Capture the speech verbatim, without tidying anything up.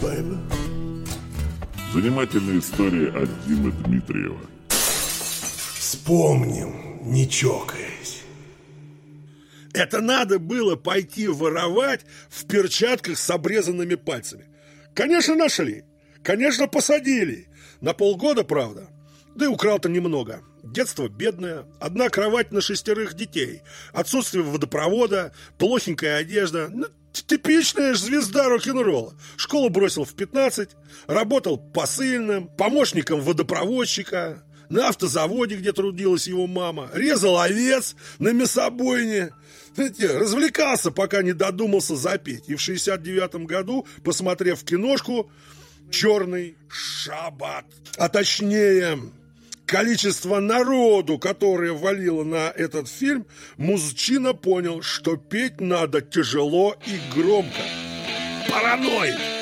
baby. Занимательная история от Димы Дмитриева. Вспомним, не чокаясь. Это надо было пойти воровать в перчатках с обрезанными пальцами. Конечно, нашли. Конечно, посадили. На полгода, правда. Да и украл-то немного. Детство бедное, одна кровать на шестерых детей, отсутствие водопровода, плохенькая одежда. Ну, типичная ж звезда рок-н-ролла. Школу бросил в пятнадцать, работал посыльным, помощником водопроводчика, на автозаводе, где трудилась его мама, резал овец на мясобойне. Знаете, развлекался, пока не додумался запеть. И в шестьдесят девятом году, посмотрев киношку «Черный шаббат», а точнее количество народу, которое валило на этот фильм, мужчина понял, что петь надо тяжело и громко. Параноик!